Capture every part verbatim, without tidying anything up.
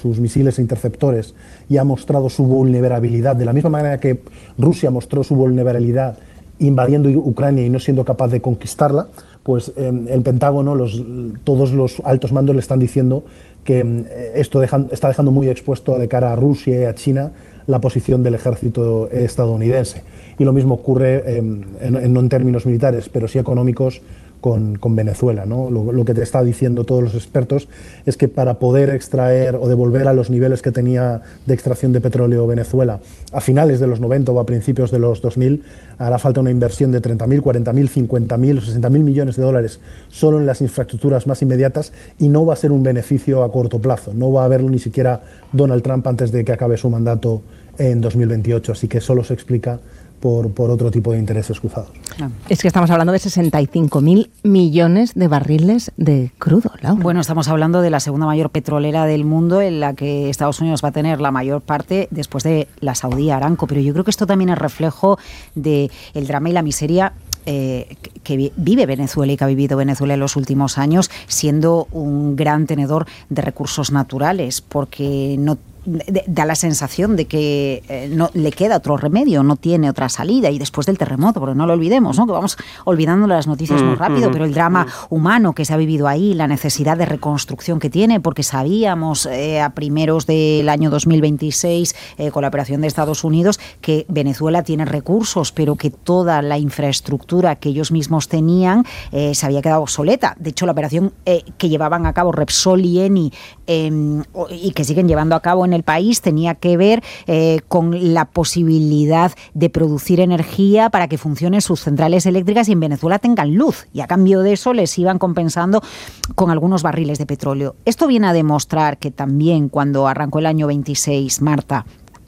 sus misiles interceptores y ha mostrado su vulnerabilidad, de la misma manera que Rusia mostró su vulnerabilidad invadiendo Ucrania y no siendo capaz de conquistarla, pues eh, el Pentágono, los, todos los altos mandos le están diciendo que eh, esto dejan, está dejando muy expuesto de cara a Rusia y a China la posición del ejército estadounidense. Y lo mismo ocurre, eh, en, en, no en términos militares, pero sí económicos, con, con Venezuela, ¿no? Lo, lo que te está diciendo todos los expertos es que para poder extraer o devolver a los niveles que tenía de extracción de petróleo Venezuela a finales de los noventa o a principios de los dos mil, hará falta una inversión de treinta mil, cuarenta mil, cincuenta mil o sesenta mil millones de dólares solo en las infraestructuras más inmediatas, y no va a ser un beneficio a corto plazo. No va a haberlo ni siquiera Donald Trump antes de que acabe su mandato en dos mil veintiocho, así que solo se explica Por, por otro tipo de intereses cruzados. Es que estamos hablando de sesenta y cinco mil millones de barriles de crudo, Laura. Bueno, estamos hablando de la segunda mayor petrolera del mundo, en la que Estados Unidos va a tener la mayor parte después de la Saudí Aramco. Pero yo creo que esto también es reflejo del drama y la miseria Eh, que vive Venezuela y que ha vivido Venezuela en los últimos años, siendo un gran tenedor de recursos naturales, porque no da la sensación de que eh, no le queda otro remedio, no tiene otra salida, y después del terremoto, porque no lo olvidemos, ¿no? Que vamos olvidando las noticias muy rápido, pero el drama humano que se ha vivido ahí, la necesidad de reconstrucción que tiene, porque sabíamos eh, a primeros del año dos mil veintiséis, eh, con la operación de Estados Unidos, que Venezuela tiene recursos, pero que toda la infraestructura que ellos mismos tenían eh, se había quedado obsoleta. De hecho, la operación eh, que llevaban a cabo Repsol y Eni eh, y que siguen llevando a cabo en el país tenía que ver eh, con la posibilidad de producir energía para que funcionen sus centrales eléctricas y en Venezuela tengan luz, y a cambio de eso les iban compensando con algunos barriles de petróleo. Esto viene a demostrar que también cuando arrancó el año veintiséis, Marta,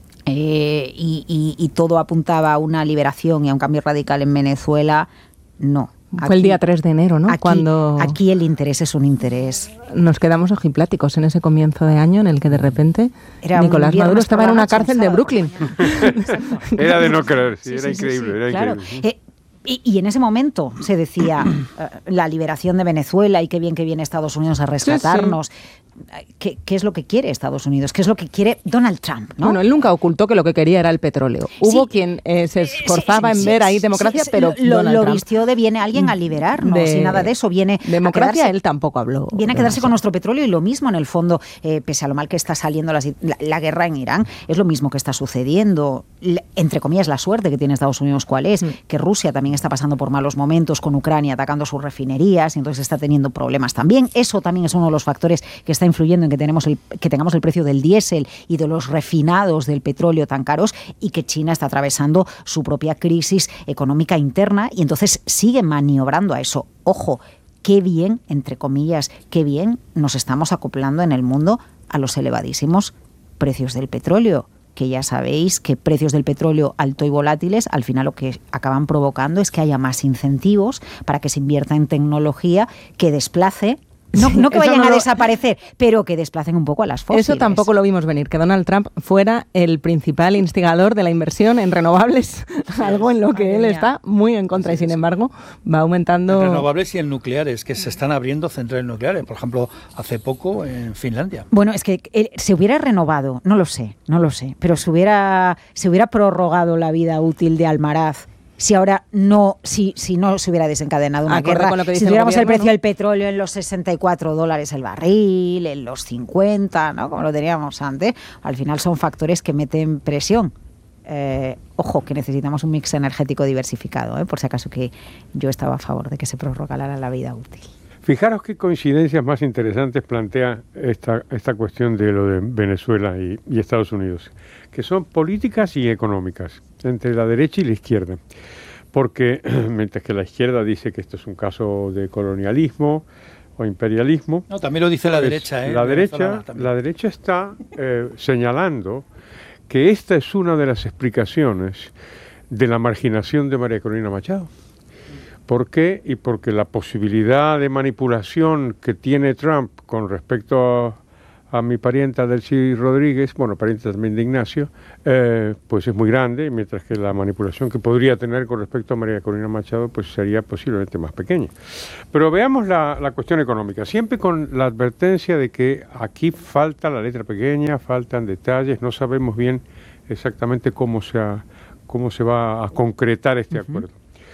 eh, y, y, y todo apuntaba a una liberación y a un cambio radical en Venezuela, no. Fue aquí, el día tres de enero, ¿no? Aquí, Cuando aquí el interés es un interés. Nos quedamos ojipláticos en ese comienzo de año en el que de repente era Nicolás Maduro estaba en una cárcel de Brooklyn. Era de no creer, sí, sí, era sí, increíble. Sí, sí, era claro. increíble. Eh, Y, y en ese momento se decía uh, la liberación de Venezuela y qué bien que viene Estados Unidos a rescatarnos. Sí, sí. ¿Qué, ¿Qué es lo que quiere Estados Unidos? ¿Qué es lo que quiere Donald Trump? ¿no? Bueno, él nunca ocultó que lo que quería era el petróleo. Hubo sí, quien eh, se esforzaba sí, sí, en ver ahí democracia, sí, pero lo, Donald lo Trump vistió de viene alguien a liberarnos de, y nada de eso. Viene democracia, a quedarse, él tampoco habló. Viene a quedarse con nuestro petróleo, y lo mismo en el fondo, eh, pese a lo mal que está saliendo la, la, la guerra en Irán, es lo mismo que está sucediendo. Le, entre comillas, la suerte que tiene Estados Unidos, ¿cuál es? Mm. Que Rusia también está pasando por malos momentos con Ucrania atacando sus refinerías, y entonces está teniendo problemas también. Eso también es uno de los factores que está influyendo en que tenemos el, que tengamos el precio del diésel y de los refinados del petróleo tan caros, y que China está atravesando su propia crisis económica interna, y entonces sigue maniobrando a eso. Ojo, qué bien, entre comillas, qué bien nos estamos acoplando en el mundo a los elevadísimos precios del petróleo, que ya sabéis que precios del petróleo alto y volátiles al final lo que acaban provocando es que haya más incentivos para que se invierta en tecnología que desplace. No, no que vayan no a lo... desaparecer, pero que desplacen un poco a las fósiles. Eso tampoco lo vimos venir, que Donald Trump fuera el principal instigador de la inversión en renovables, algo en lo que él está muy en contra, y sin embargo va aumentando. En renovables y en nucleares, que se están abriendo centrales nucleares, por ejemplo, hace poco en Finlandia. Bueno, es que él, se hubiera renovado, no lo sé, no lo sé, pero se hubiera, se hubiera prorrogado la vida útil de Almaraz. Si ahora no, si, si no se hubiera desencadenado una guerra, si tuviéramos el, gobierno, el precio ¿no? del petróleo en los sesenta y cuatro dólares el barril, en los cincuenta, ¿no? Como lo teníamos antes, al final son factores que meten presión. Eh, ojo, que necesitamos un mix energético diversificado, ¿eh? Por si acaso, que yo estaba a favor de que se prorrogara la vida útil. Fijaros qué coincidencias más interesantes plantea esta, esta cuestión de lo de Venezuela y, y Estados Unidos, que son políticas y económicas, entre la derecha y la izquierda. Porque mientras que la izquierda dice que esto es un caso de colonialismo o imperialismo... No, también lo dice la pues derecha. ¿eh? La, derecha la derecha está eh, señalando que esta es una de las explicaciones de la marginación de María Corina Machado. ¿Por qué? Y porque la posibilidad de manipulación que tiene Trump con respecto a mi parienta Delcy Rodríguez, bueno, parienta también de Ignacio, eh, pues es muy grande, mientras que la manipulación que podría tener con respecto a María Corina Machado, pues sería posiblemente más pequeña. Pero veamos la, la cuestión económica, siempre con la advertencia de que aquí falta la letra pequeña, faltan detalles, no sabemos bien exactamente cómo se, ha, cómo se va a concretar este uh-huh. acuerdo.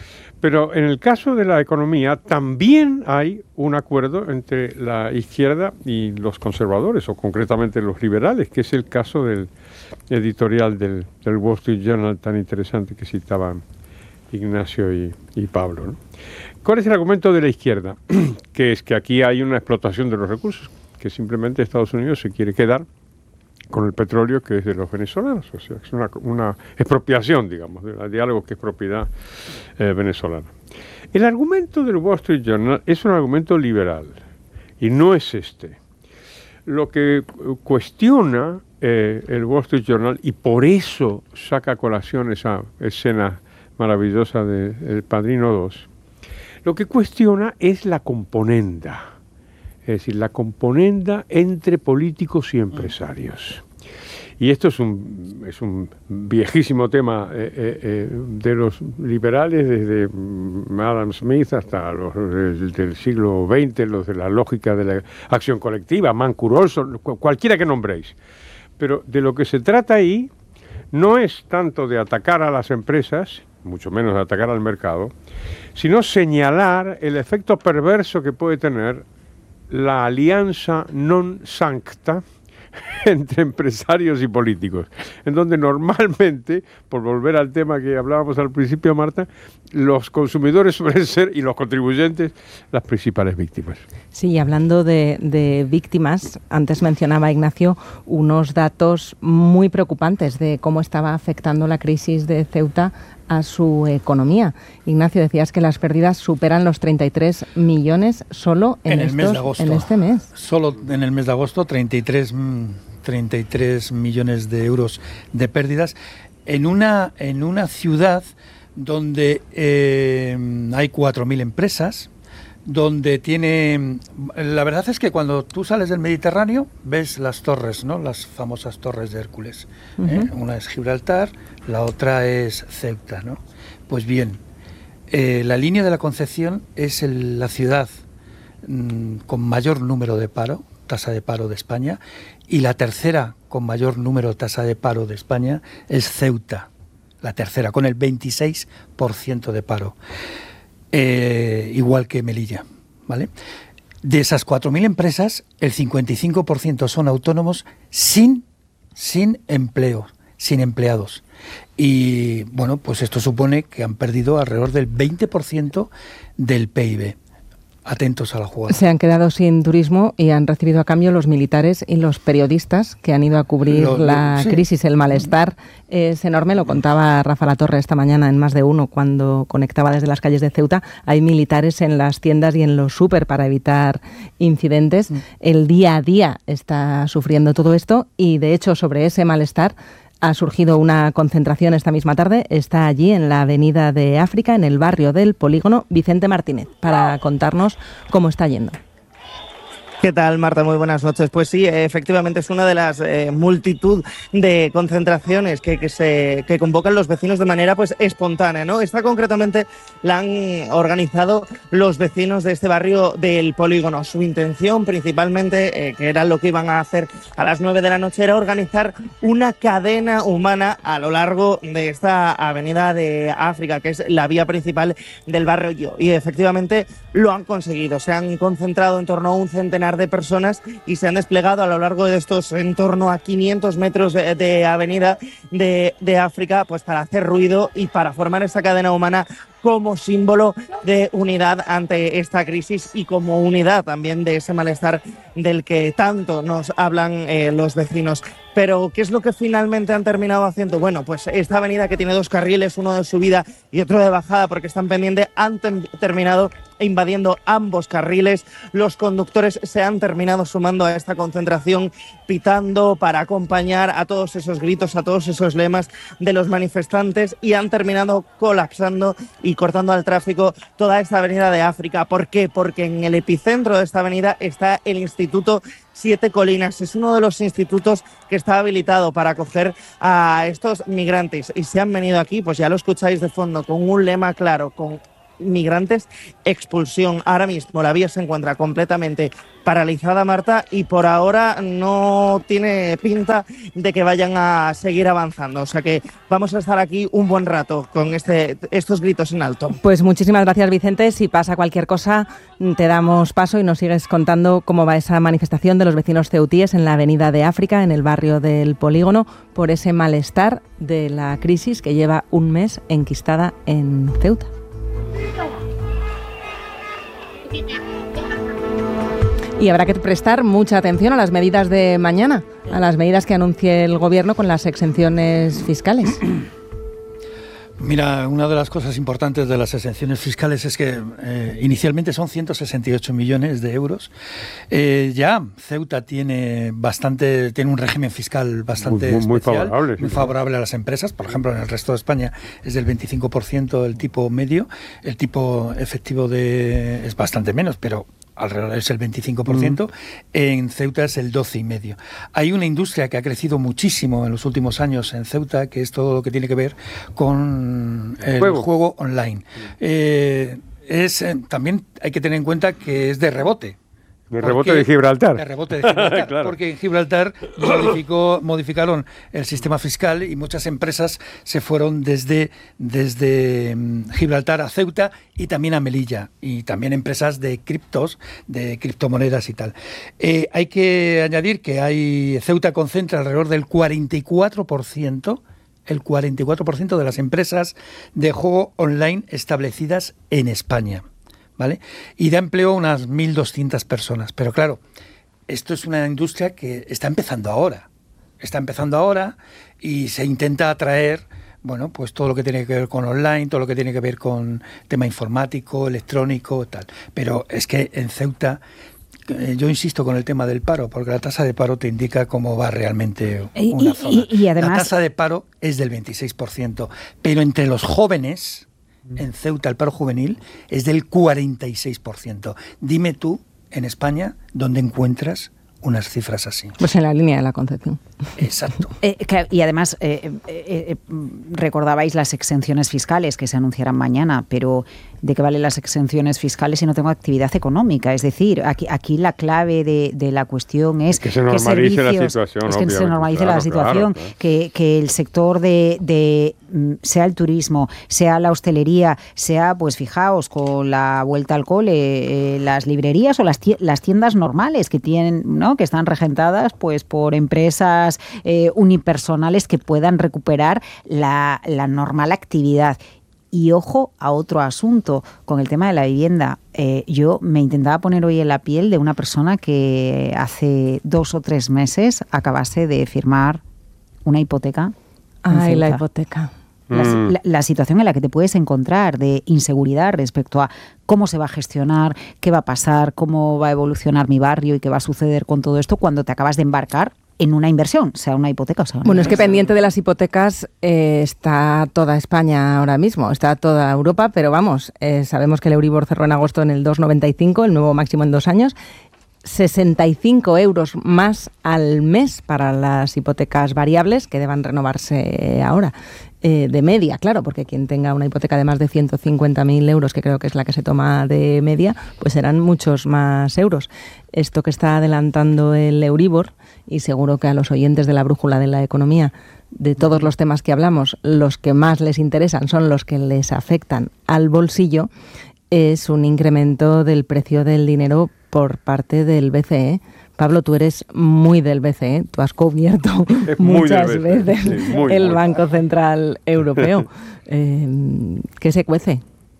Pero en el caso de la economía también hay un acuerdo entre la izquierda y los conservadores, o concretamente los liberales, que es el caso del editorial del, del Wall Street Journal tan interesante que citaban Ignacio y, y Pablo, ¿no? ¿Cuál es el argumento de la izquierda? Que es que aquí hay una explotación de los recursos, que simplemente Estados Unidos se quiere quedar con el petróleo que es de los venezolanos, o sea, es una, una expropiación, digamos, de, de algo que es propiedad eh, venezolana. El argumento del Wall Street Journal es un argumento liberal, y no es este. Lo que cuestiona eh, el Wall Street Journal, y por eso saca a colación esa escena maravillosa de El Padrino dos, lo que cuestiona es la componenda. Es decir, la componenda entre políticos y empresarios. Y esto es un, es un viejísimo tema eh, eh, de los liberales, desde Adam Smith hasta los del, del siglo veinte, los de la lógica de la acción colectiva, Mancur Olson, cualquiera que nombréis. Pero de lo que se trata ahí no es tanto de atacar a las empresas, mucho menos de atacar al mercado, sino señalar el efecto perverso que puede tener la alianza non sancta entre empresarios y políticos, en donde normalmente, por volver al tema que hablábamos al principio, Marta, los consumidores suelen ser, y los contribuyentes, las principales víctimas. Sí, hablando de, de víctimas, antes mencionaba Ignacio unos datos muy preocupantes de cómo estaba afectando la crisis de Ceuta a su economía. Ignacio, decías que las pérdidas superan los treinta y tres millones solo en, en el estos, mes de agosto. En este mes. Solo en el mes de agosto, treinta y tres millones de euros de pérdidas en una, en una ciudad donde eh, hay cuatro mil empresas, donde tiene... La verdad es que cuando tú sales del Mediterráneo ves las torres, ¿no? Las famosas torres de Hércules. Uh-huh. ¿eh? Una es Gibraltar, la otra es Ceuta, ¿no? Pues bien, eh, la línea de la Concepción es el, la ciudad mmm, con mayor número de paro, tasa de paro de España, y la tercera con mayor número de tasa de paro de España es Ceuta, la tercera, con el veintiséis por ciento de paro. Eh, igual que Melilla, ¿vale? De esas cuatro mil empresas, el cincuenta y cinco por ciento son autónomos sin, sin empleo, sin empleados. Y, bueno, pues esto supone que han perdido alrededor del veinte por ciento del P I B. Atentos a la jugada. Se han quedado sin turismo y han recibido a cambio los militares y los periodistas que han ido a cubrir lo, lo, la sí. crisis. El malestar es enorme, lo contaba Rafa Latorre esta mañana en Más de Uno cuando conectaba desde las calles de Ceuta. Hay militares en las tiendas y en los súper para evitar incidentes. Mm. El día a día está sufriendo todo esto y, de hecho, sobre ese malestar ha surgido una concentración esta misma tarde. Está allí en la Avenida de África, en el barrio del Polígono, Vicente Martínez, para contarnos cómo está yendo. ¿Qué tal, Marta? Muy buenas noches. Pues sí, efectivamente es una de las eh, multitud de concentraciones que, que, se, que convocan los vecinos de manera pues espontánea, ¿no? Esta concretamente la han organizado los vecinos de este barrio del Polígono. Su intención principalmente, eh, que era lo que iban a hacer a las nueve de la noche, era organizar una cadena humana a lo largo de esta Avenida de África, que es la vía principal del barrio. Y efectivamente lo han conseguido. Se han concentrado en torno a un centenar de personas y se han desplegado a lo largo de estos en torno a quinientos metros de, de avenida de, de África, pues para hacer ruido y para formar esta cadena humana como símbolo de unidad ante esta crisis y como unidad también de ese malestar del que tanto nos hablan eh, los vecinos. Pero, ¿qué es lo que finalmente han terminado haciendo? Bueno, pues esta avenida que tiene dos carriles, uno de subida y otro de bajada porque están pendientes, han tem- terminado invadiendo ambos carriles. Los conductores se han terminado sumando a esta concentración, pitando para acompañar a todos esos gritos, a todos esos lemas de los manifestantes y han terminado colapsando y cortando al tráfico toda esta avenida de África. ¿Por qué? Porque en el epicentro de esta avenida está el Instituto Siete Colinas. Es uno de los institutos que está habilitado para acoger a estos migrantes. Y se han venido aquí, pues ya lo escucháis de fondo, con un lema claro, con migrantes, expulsión. Ahora mismo la vía se encuentra completamente paralizada, Marta, y por ahora no tiene pinta de que vayan a seguir avanzando. O sea que vamos a estar aquí un buen rato con este, estos gritos en alto. Pues muchísimas gracias, Vicente. Si pasa cualquier cosa, te damos paso y nos sigues contando cómo va esa manifestación de los vecinos ceutíes en la Avenida de África, en el barrio del Polígono, por ese malestar de la crisis que lleva un mes enquistada en Ceuta. Y habrá que prestar mucha atención a las medidas de mañana, a las medidas que anuncie el Gobierno con las exenciones fiscales. Mira, una de las cosas importantes de las exenciones fiscales es que eh, inicialmente son ciento sesenta y ocho millones de euros. Eh, ya Ceuta tiene bastante, tiene un régimen fiscal bastante muy, muy, especial, muy favorable, muy sí. favorable a las empresas. Por ejemplo, en el resto de España es del veinticinco por ciento el tipo medio, el tipo efectivo de es bastante menos, pero alrededor es el veinticinco por ciento, mm. en Ceuta es el doce coma cinco por ciento. Hay una industria que ha crecido muchísimo en los últimos años en Ceuta, que es todo lo que tiene que ver con el juego, juego online. Mm. Eh, es eh, también hay que tener en cuenta que es de rebote. De rebote de Gibraltar. De rebote de Gibraltar, claro. Porque en Gibraltar modificó, modificaron el sistema fiscal y muchas empresas se fueron desde, desde Gibraltar a Ceuta y también a Melilla. Y también empresas de criptos, de criptomonedas y tal. Eh, hay que añadir que hay Ceuta concentra alrededor del cuarenta y cuatro por ciento el cuarenta y cuatro por ciento de las empresas de juego online establecidas en España. ¿Vale? Y da empleo a unas mil doscientas personas. Pero claro, esto es una industria que está empezando ahora. Está empezando ahora y se intenta atraer, bueno, pues todo lo que tiene que ver con online, todo lo que tiene que ver con tema informático, electrónico, tal. Pero es que en Ceuta, eh, yo insisto con el tema del paro, porque la tasa de paro te indica cómo va realmente una y, zona. Y, y además, la tasa de paro es del veintiséis por ciento, pero entre los jóvenes, en Ceuta el paro juvenil es del cuarenta y seis por ciento. Dime tú, en España, ¿dónde encuentras unas cifras así? Pues en la línea de la Concepción. Exacto. Eh, que, y además, eh, eh, eh, recordabais las exenciones fiscales que se anunciarán mañana, pero ¿de qué valen las exenciones fiscales si no tengo actividad económica? Es decir, aquí, aquí la clave de, de la cuestión es que se normalice la situación. Es que se normalice claro, la situación, claro, claro. Que, que el sector de, de, sea el turismo, sea la hostelería, sea, pues fijaos, con la vuelta al cole, eh, las librerías o las, las tiendas normales que tienen, ¿no?, que están regentadas pues por empresas eh, unipersonales que puedan recuperar la, la normal actividad. Y ojo a otro asunto, con el tema de la vivienda. Eh, yo me intentaba poner hoy en la piel de una persona que hace dos o tres meses acabase de firmar una hipoteca. Ay, la hipoteca. La, la, la situación en la que te puedes encontrar de inseguridad respecto a cómo se va a gestionar, qué va a pasar, cómo va a evolucionar mi barrio y qué va a suceder con todo esto cuando te acabas de embarcar en una inversión, sea una hipoteca o sea una Bueno, inversión. Es que pendiente de las hipotecas eh, está toda España ahora mismo, está toda Europa, pero vamos, eh, sabemos que el Euribor cerró en agosto en el dos coma noventa y cinco, el nuevo máximo en dos años, sesenta y cinco euros más al mes para las hipotecas variables que deban renovarse ahora. Eh, de media, claro, porque quien tenga una hipoteca de más de ciento cincuenta mil euros, que creo que es la que se toma de media, pues serán muchos más euros. Esto que está adelantando el Euribor, y seguro que a los oyentes de la Brújula de la Economía, de todos los temas que hablamos, los que más les interesan son los que les afectan al bolsillo, es un incremento del precio del dinero por parte del B C E. Pablo, tú eres muy del B C E, tú has cubierto muchas veces sí, muy, el muy. Banco Central Europeo. eh, ¿Qué se cuece?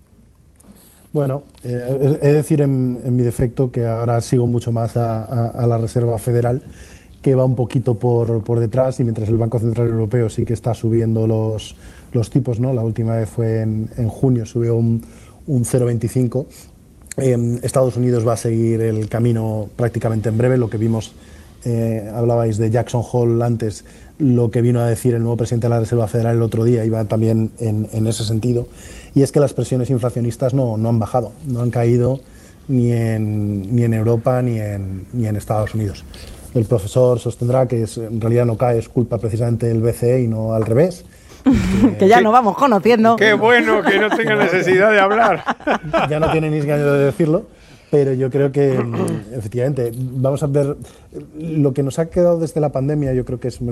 Bueno, eh, he de decir en, en mi defecto que ahora sigo mucho más a, a, a la Reserva Federal, que va un poquito por, por detrás, y mientras el Banco Central Europeo sí que está subiendo los, los tipos, ¿no? La última vez fue en, en junio, subió un, un cero coma veinticinco. Eh, Estados Unidos va a seguir el camino prácticamente en breve. Lo que vimos, eh, hablabais de Jackson Hole antes, lo que vino a decir el nuevo presidente de la Reserva Federal el otro día iba también en, en ese sentido, y es que las presiones inflacionistas no, no han bajado, no han caído ni en, ni en Europa ni en, ni en Estados Unidos. El profesor sostendrá que es, en realidad no cae, es culpa precisamente del B C E y no al revés. Que, que ya no vamos conociendo. Qué bueno que no tenga necesidad de hablar. Ya no tiene ni ganas de decirlo, pero yo creo que efectivamente vamos a ver lo que nos ha quedado desde la pandemia. Yo creo que es